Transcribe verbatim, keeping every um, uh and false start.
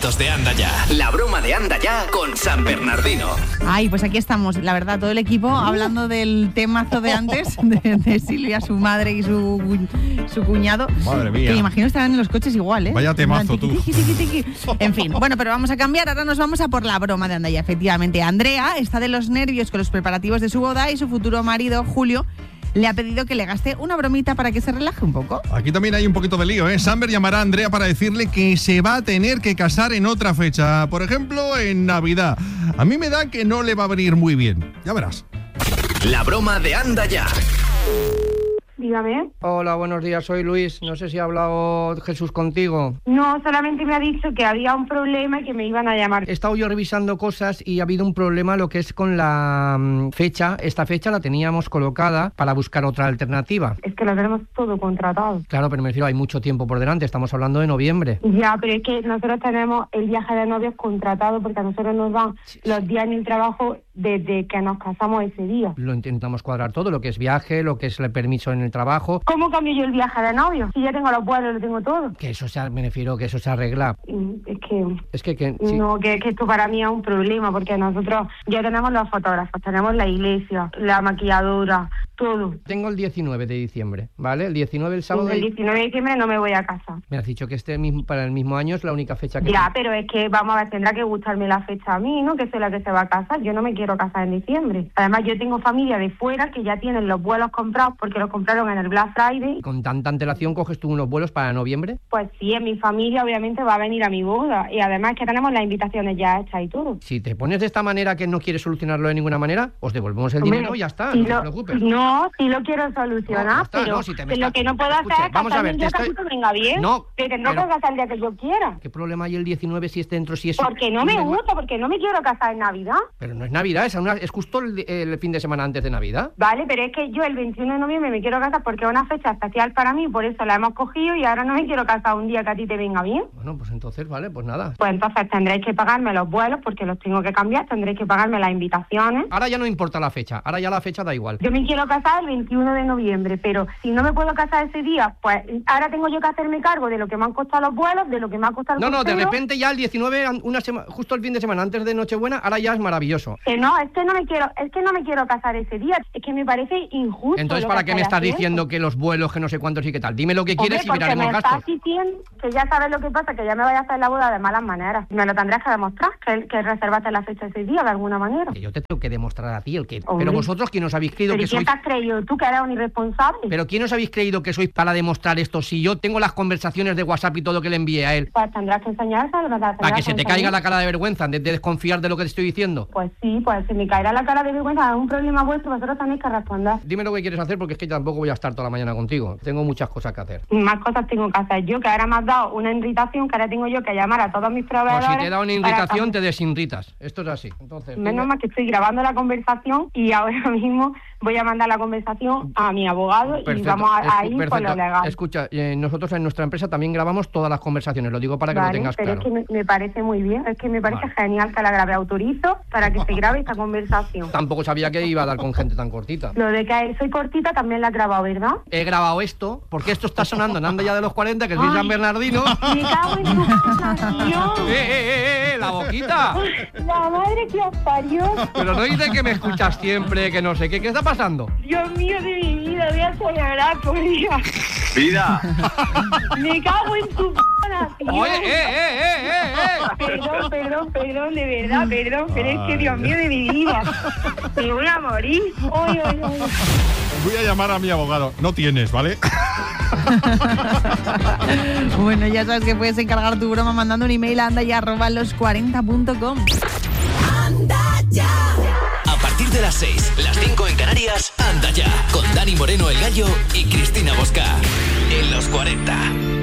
minutos de Anda Ya. La broma de Anda Ya con San Bernardino. Ay, pues aquí estamos, la verdad, todo el equipo hablando del temazo de antes, de, de Silvia, su madre y su, su cuñado. Madre mía. Que imagino estarán en los coches igual, ¿eh? Vaya temazo, tiqui, tú. tiqui, tiqui, tiqui. En fin, bueno, pero vamos a cambiar. Ahora nos vamos a por la broma de Anda Ya. Efectivamente, Andrea está de los nervios con los preparativos de su boda y su futuro marido, Julio, le ha pedido que le gaste una bromita para que se relaje un poco. Aquí también hay un poquito de lío, ¿eh? Samber llamará a Andrea para decirle que se va a tener que casar en otra fecha. Por ejemplo, en Navidad. A mí me da que no le va a venir muy bien. Ya verás. La broma de Anda Ya. Dígame. Hola, buenos días, soy Luis. No sé si ha hablado Jesús contigo. No, solamente me ha dicho que había un problema y que me iban a llamar. He estado yo revisando cosas y ha habido un problema lo que es con la um, fecha. Esta fecha la teníamos colocada para buscar otra alternativa. Es que lo tenemos todo contratado. Claro, pero me refiero, hay mucho tiempo por delante, estamos hablando de noviembre. Ya, pero es que nosotros tenemos el viaje de novios contratado porque a nosotros nos dan sí, los días en el trabajo desde que nos casamos ese día. Lo intentamos cuadrar todo, lo que es viaje, lo que es el permiso en el trabajo. ¿Cómo cambio yo el viaje de novio? Si ya tengo los vuelos, lo tengo todo. Que eso se, me refiero que eso se arregla. Es que... Es que... que sí. No, que, que esto para mí es un problema porque nosotros ya tenemos los fotógrafos, tenemos la iglesia, la maquilladora, todo. Tengo el diecinueve de diciembre, ¿vale? El diecinueve, el sábado... El diecinueve de diciembre no me voy a casa. Me has dicho que este mismo, para el mismo año es la única fecha que... Ya, pero es que, vamos a ver, tendrá que gustarme la fecha a mí, ¿no? Que soy la que se va a casar. Yo no me quiero casar en diciembre. Además, yo tengo familia de fuera que ya tienen los vuelos comprados porque los compraron en el Black Friday. ¿Con tanta antelación coges tú unos vuelos para noviembre? Pues sí, en mi familia obviamente va a venir a mi boda. Y además que tenemos las invitaciones ya hechas y todo. Si te pones de esta manera que no quieres solucionarlo de ninguna manera, os devolvemos el Hombre, dinero y ya está, si no lo, te preocupes. No, si lo quiero solucionar, no, está, pero no, si te que lo que no puedo Escuche, hacer es vamos a casarme ver, el día estoy... que a mí me venga bien. No, que tendré pero... que casar el día que yo quiera. ¿Qué problema hay el diecinueve si es dentro, si es... Porque no me gusta, porque no me quiero casar en Navidad. Pero no es Navidad, es, una, es justo el, el fin de semana antes de Navidad. Vale, pero es que yo el veintiuno de noviembre me quiero casar porque es una fecha especial para mí, por eso la hemos cogido y ahora no me quiero casar un día que a ti te venga bien. Bueno, pues entonces, vale, pues nada. Pues entonces tendréis que pagarme los vuelos porque los tengo que cambiar, tendréis que pagarme las invitaciones. Ahora ya no importa la fecha, ahora ya la fecha da igual. Yo me quiero casar el veintiuno de noviembre, pero si no me puedo casar ese día, pues ahora tengo yo que hacerme cargo de lo que me han costado los vuelos, de lo que me ha costado el No, no, crucero. de repente ya el diecinueve, una sema, justo el fin de semana antes de Nochebuena, ahora ya es maravilloso. Que no, es que no me quiero, es que no me quiero casar ese día, es que me parece injusto. Entonces, ¿para qué me estás haciendo? diciendo que los vuelos, que no sé cuántos y qué tal? Dime lo que quieres. Hombre, y miraremos gastos. Porque me estás diciendo que ya sabes lo que pasa, que ya me vaya a hacer la boda de malas maneras. Me lo tendrás que demostrar, que, que reservaste la fecha ese día de alguna manera. Que yo te tengo que demostrar a ti el que... Hombre. Pero vosotros, ¿quién os habéis creído ¿Pero que quién sois...? te has creído? ¿Tú que eres un irresponsable? ¿Pero quién os habéis creído que sois para demostrar esto? Si yo tengo las conversaciones de WhatsApp y todo que le envié a él. Pues tendrás que enseñárselo, ¿verdad? Para que se te caiga la cara de vergüenza, de, de desconfiar de lo que te estoy diciendo. Pues sí, pues si me caerá la cara de vergüenza, es un problema vuestro, vosotros tenéis que responder. Dime lo que quieres hacer porque es que tampoco voy a estar toda la mañana contigo. Tengo muchas cosas que hacer. Más cosas tengo que hacer yo, que ahora me has dado una irritación, que ahora tengo yo que llamar a todos mis proveedores. Pues si te da una irritación, para... te desinritas. Esto es así. Entonces, menos dime... mal que estoy grabando la conversación y ahora mismo voy a mandar la conversación a mi abogado. Perfecto. Y vamos a, a ir por lo legal. Escucha, eh, nosotros en nuestra empresa también grabamos todas las conversaciones, lo digo para que vale, lo tengas pero claro. Pero es que me, me parece muy bien, es que me parece vale. genial que la grabe. Autorizo para que se grabe esta conversación. Tampoco sabía que iba a dar con gente tan cortita. Lo de que soy cortita también la he grabado, ¿verdad? He grabado esto porque esto está sonando en Anda Ya de los cuarenta, que soy San Bernardino. Me cago en tu casa, tío. ¡Eh, eh, eh, eh! ¡La boquita! La madre que os parió. Pero no dices que me escuchas siempre, que no sé qué. ¿Qué está pasando? Dios mío de mi vida, voy a llorar por Dios. ¡Vida! Me cago en tu cara, tío. Oye, eh, eh, eh, eh, eh. Perdón, perdón, perdón, de verdad, perdón. Pero es que, Dios mío de mi vida. Me voy a morir. Oy, oy, oy. Voy a llamar a mi abogado. No tienes, ¿vale? Bueno, ya sabes que puedes encargar tu broma mandando un email a andaya arroba los cuarenta punto com. Anda Ya. A partir de las seis, las cinco en Canarias, Anda Ya, con Dani Moreno el Gallo y Cristina Bosca. En los cuarenta.